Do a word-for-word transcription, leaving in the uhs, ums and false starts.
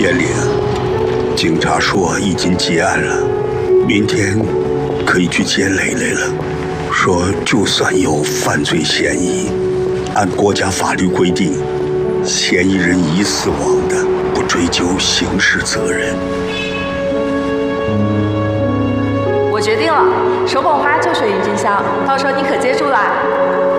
严岭，警察说已经结案了，明天可以去见蕾蕾了。说就算有犯罪嫌疑，按国家法律规定，嫌疑人已死亡的，不追究刑事责任。 我决定了，手捧花就选郁金香，到时候你可接住啦。